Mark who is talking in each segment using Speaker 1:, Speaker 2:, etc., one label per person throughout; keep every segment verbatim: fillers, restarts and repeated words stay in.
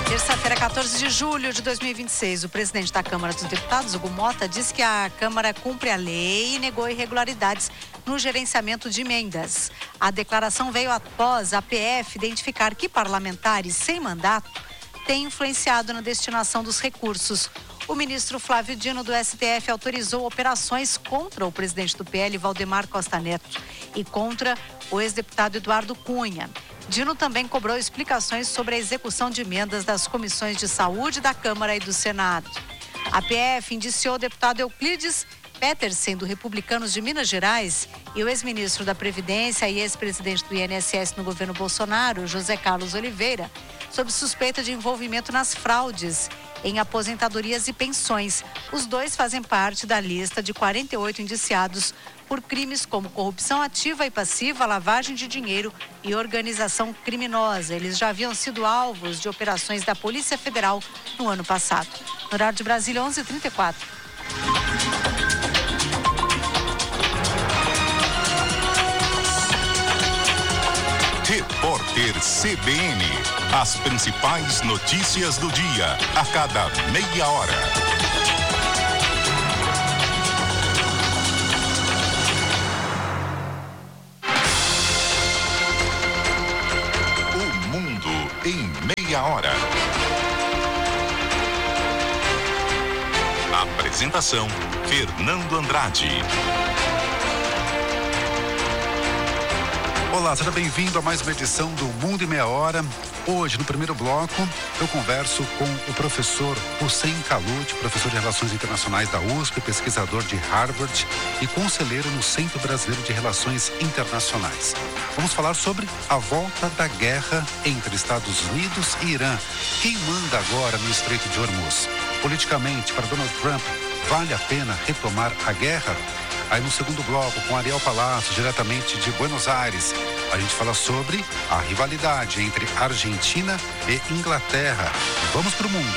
Speaker 1: Terça-feira, quatorze de julho de dois mil e vinte e seis, o presidente da Câmara dos Deputados, Hugo Mota, disse que a Câmara cumpre a lei e negou irregularidades no gerenciamento de emendas. A declaração veio após a P F identificar que parlamentares sem mandato têm influenciado na destinação dos recursos. O ministro Flávio Dino, do S T F, autorizou operações contra o presidente do P L, Valdemar Costa Neto, e contra o ex-deputado Eduardo Cunha. Dino também cobrou explicações sobre a execução de emendas das comissões de saúde da Câmara e do Senado. A P F indiciou o deputado Euclides Petersen, do Republicanos de Minas Gerais, e o ex-ministro da Previdência e ex-presidente do I N S S no governo Bolsonaro, José Carlos Oliveira, sob suspeita de envolvimento nas fraudes em aposentadorias e pensões. Os dois fazem parte da lista de quarenta e oito indiciados por crimes como corrupção ativa e passiva, lavagem de dinheiro e organização criminosa. Eles já haviam sido alvos de operações da Polícia Federal no ano passado. No horário de Brasília, onze e trinta e quatro.
Speaker 2: Repórter C B N. As principais notícias do dia, a cada meia hora. O mundo em meia hora. Apresentação: Fernando Andrade.
Speaker 3: Olá, seja bem-vindo a mais uma edição do Mundo em Meia Hora. Hoje, no primeiro bloco, eu converso com o professor Hussein Kalut, professor de Relações Internacionais da U S P, pesquisador de Harvard e conselheiro no Centro Brasileiro de Relações Internacionais. Vamos falar sobre a volta da guerra entre Estados Unidos e Irã. Quem manda agora no Estreito de Hormuz? Politicamente, para Donald Trump, vale a pena retomar a guerra? Aí no segundo bloco, com Ariel Palácio, diretamente de Buenos Aires, a gente fala sobre a rivalidade entre Argentina e Inglaterra. Vamos para o mundo.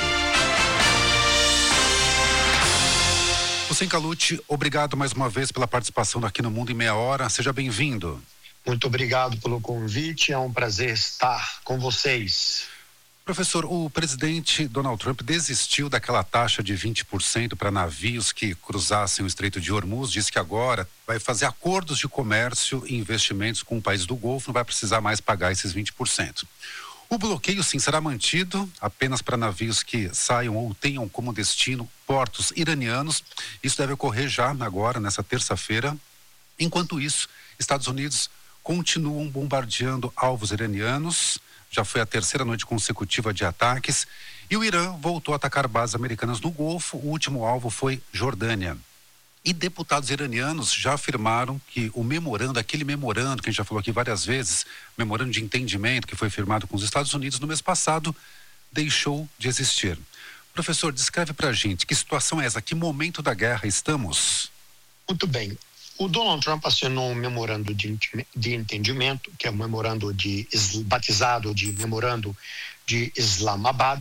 Speaker 3: Hussein Kalut, obrigado mais uma vez pela participação aqui no Mundo em Meia Hora. Seja bem-vindo.
Speaker 4: Muito obrigado pelo convite, é um prazer estar com vocês.
Speaker 3: Professor, o presidente Donald Trump desistiu daquela taxa de vinte por cento para navios que cruzassem o Estreito de Hormuz, disse que agora vai fazer acordos de comércio e investimentos com o país do Golfo, não vai precisar mais pagar esses vinte por cento. O bloqueio, sim, será mantido apenas para navios que saiam ou tenham como destino portos iranianos. Isso deve ocorrer já agora, nessa terça-feira. Enquanto isso, Estados Unidos continuam bombardeando alvos iranianos. Já foi a terceira noite consecutiva de ataques e o Irã voltou a atacar bases americanas no Golfo. O último alvo foi Jordânia. E deputados iranianos já afirmaram que o memorando, aquele memorando que a gente já falou aqui várias vezes, memorando de entendimento que foi firmado com os Estados Unidos no mês passado, deixou de existir. Professor, descreve pra gente que situação é essa, que momento da guerra estamos?
Speaker 4: Muito bem. O Donald Trump assinou um memorando de, de entendimento, que é um memorando de, batizado de memorando de Islamabad.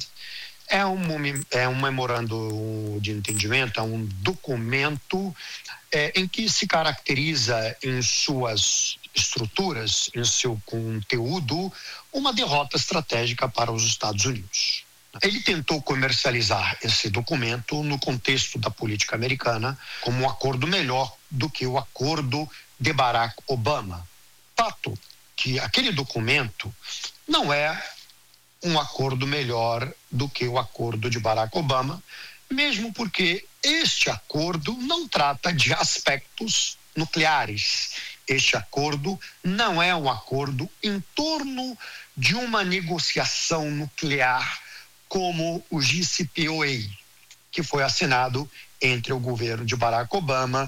Speaker 4: É um, é um memorando de entendimento, é um documento é, em que se caracteriza em suas estruturas, em seu conteúdo, uma derrota estratégica para os Estados Unidos. Ele tentou comercializar esse documento no contexto da política americana como um acordo melhor do que o acordo de Barack Obama. Fato que aquele documento não é um acordo melhor do que o acordo de Barack Obama, mesmo porque este acordo não trata de aspectos nucleares. Este acordo não é um acordo em torno de uma negociação nuclear como o J C P O A, que foi assinado entre o governo de Barack Obama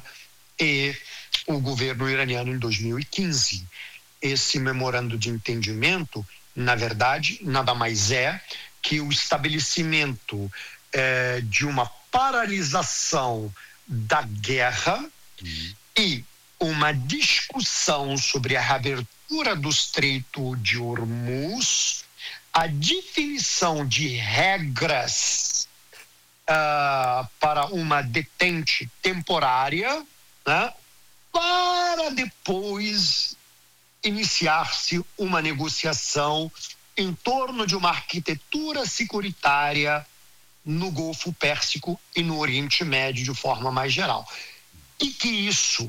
Speaker 4: e o governo iraniano em dois mil e quinze. Esse memorando de entendimento, na verdade, nada mais é que o estabelecimento eh, de uma paralisação da guerra uhum. e uma discussão sobre a reabertura do Estreito de Hormuz, a definição de regras uh, para uma detente temporária, né, para depois iniciar-se uma negociação em torno de uma arquitetura securitária no Golfo Pérsico e no Oriente Médio de forma mais geral. E que isso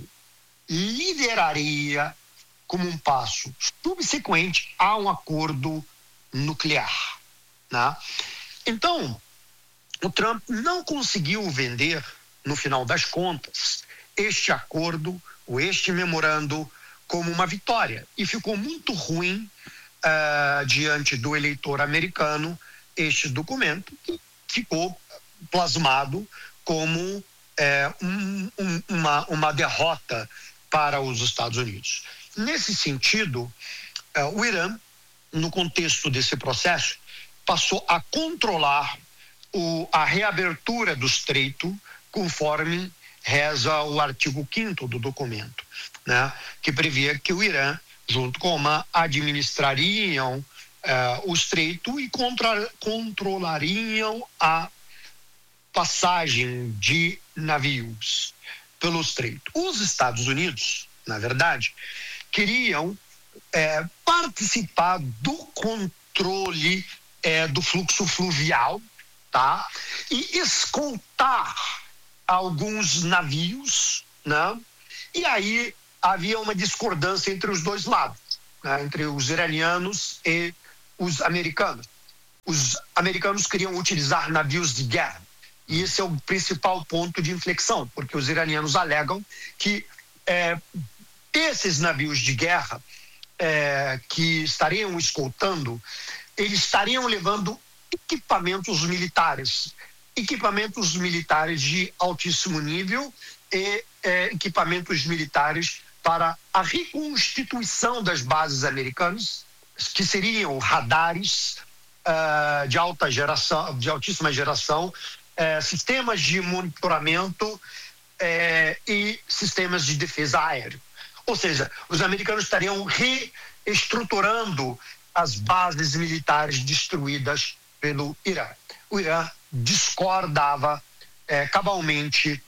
Speaker 4: lideraria como um passo subsequente a um acordo nuclear, né? Então, o Trump não conseguiu vender, no final das contas, este acordo, ou este memorando, como uma vitória. E ficou muito ruim uh, diante do eleitor americano este documento, que ficou plasmado como é, um, um, uma, uma derrota para os Estados Unidos. Nesse sentido, é, o Irã, no contexto desse processo, passou a controlar o, a reabertura do estreito, conforme reza o artigo quinto do documento, né, que previa que o Irã, junto com a Omã, administrariam Uh, o estreito e contra, controlariam a passagem de navios pelo estreito. Os Estados Unidos, na verdade, queriam é, participar do controle é, do fluxo fluvial, tá? E escoltar alguns navios, né? E aí havia uma discordância entre os dois lados, né? Entre os iranianos e os americanos. Os americanos queriam utilizar navios de guerra. E esse é o principal ponto de inflexão, porque os iranianos alegam que é, esses navios de guerra é, que estariam escoltando, eles estariam levando equipamentos militares, equipamentos militares de altíssimo nível e é, equipamentos militares para a reconstituição das bases americanas, que seriam radares uh, de alta geração, de altíssima geração, uh, sistemas de monitoramento uh, e sistemas de defesa aérea. Ou seja, os americanos estariam reestruturando as bases militares destruídas pelo Irã. O Irã discordava uh, cabalmente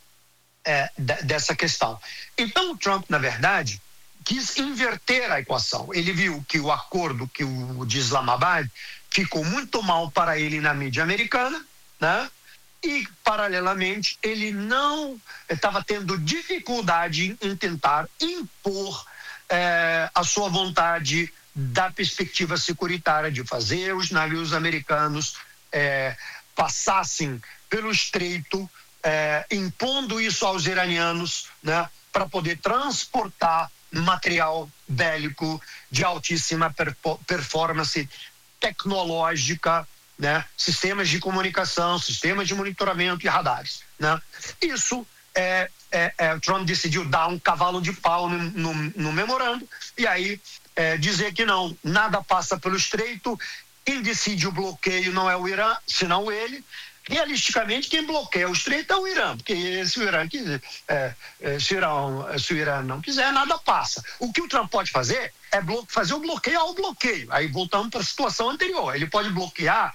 Speaker 4: uh, d- dessa questão. Então, o Trump, na verdade, quis inverter a equação. Ele viu que o acordo que o de Islamabad ficou muito mal para ele na mídia americana, né? E, paralelamente, ele não estava tendo dificuldade em tentar impor eh, a sua vontade da perspectiva securitária de fazer os navios americanos eh, passassem pelo estreito, eh, impondo isso aos iranianos, né? Para poder transportar material bélico de altíssima performance tecnológica, né? Sistemas de comunicação, sistemas de monitoramento e radares, né? Isso, é, é, é, Trump decidiu dar um cavalo de pau no, no, no memorando e aí é, dizer que não, nada passa pelo estreito, quem decide o bloqueio não é o Irã, senão ele. Realisticamente, quem bloqueia o estreito é o Irã, porque se o Irã quiser, é, é, se, o Irã, se o Irã não quiser, nada passa. O que o Trump pode fazer é blo- fazer o bloqueio ao bloqueio. Aí voltamos para a situação anterior. Ele pode bloquear,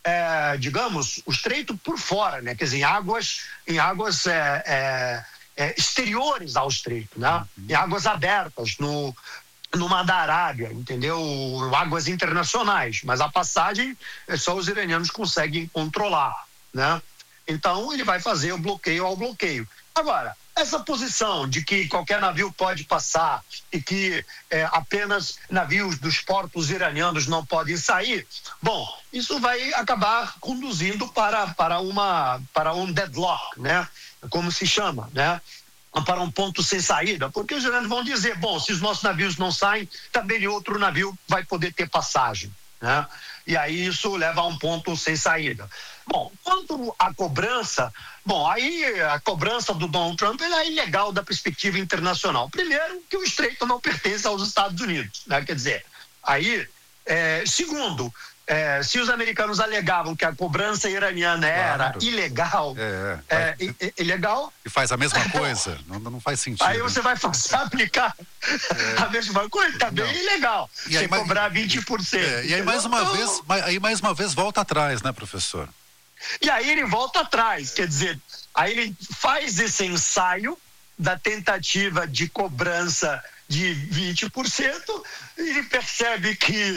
Speaker 4: é, digamos, o estreito por fora, né? Quer dizer, em águas, em águas é, é, é, exteriores ao estreito, né? Uhum. Em águas abertas, no, no Mar da Arábia, entendeu? Águas internacionais. Mas a passagem, é só os iranianos conseguem controlar, né? Então ele vai fazer o bloqueio ao bloqueio. Agora, essa posição de que qualquer navio pode passar e que é, apenas navios dos portos iranianos não podem sair, bom, isso vai acabar conduzindo para, para, uma, para um deadlock, né? Como se chama, né? Para um ponto sem saída, porque os iranianos vão dizer, bom, se os nossos navios não saem, também outro navio vai poder ter passagem, né? E aí isso leva a um ponto sem saída. Bom, quanto à cobrança, bom, aí a cobrança do Donald Trump é ilegal da perspectiva internacional. Primeiro, que o estreito não pertence aos Estados Unidos, né? Quer dizer, aí, é, segundo, é, se os americanos alegavam que a cobrança iraniana era claro. ilegal, é, é, é, ilegal...
Speaker 3: E faz a mesma coisa, não, não faz sentido.
Speaker 4: Aí você vai fazer, aplicar é. a mesma coisa, também é ilegal. E você aí, cobrar vinte por cento.
Speaker 3: É, e aí mais, uma então, vez, aí mais uma vez volta atrás, né, professor?
Speaker 4: E aí ele volta atrás, quer dizer, aí ele faz esse ensaio da tentativa de cobrança de vinte por cento, ele percebe que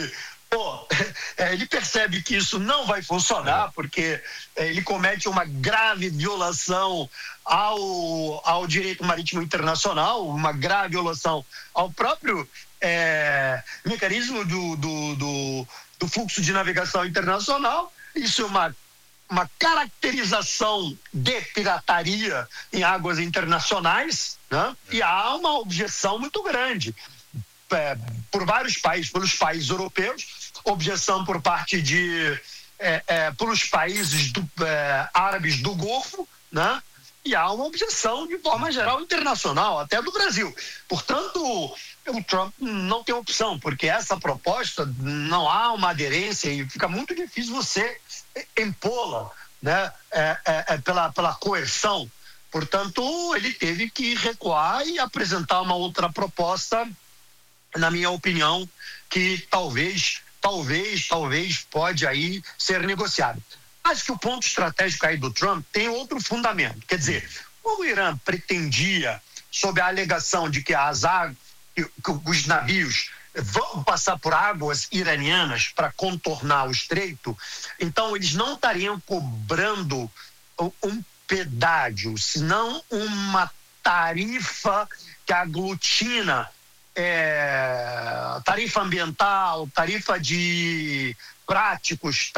Speaker 4: Pô, é, ele percebe que isso não vai funcionar, porque é, ele comete uma grave violação ao, ao direito marítimo internacional, uma grave violação ao próprio é, mecanismo do, do, do, do fluxo de navegação internacional. Isso é uma, uma caracterização de pirataria em águas internacionais, né? E há uma objeção muito grande É, por vários países, pelos países europeus, objeção por parte de é, é, pelos países do, é, árabes do Golfo, né? E há uma objeção de forma geral internacional, até do Brasil. Portanto, o Trump não tem opção, porque essa proposta não há uma aderência e fica muito difícil você impô-la, né? É, é, é pela, pela coerção. Portanto, ele teve que recuar e apresentar uma outra proposta, na minha opinião, que talvez, talvez, talvez pode aí ser negociado. Acho que o ponto estratégico aí do Trump tem outro fundamento. Quer dizer, o Irã pretendia, sob a alegação de que, as águas, que os navios vão passar por águas iranianas para contornar o estreito, então eles não estariam cobrando um pedágio, senão uma tarifa que aglutina É, tarifa ambiental, tarifa de práticos,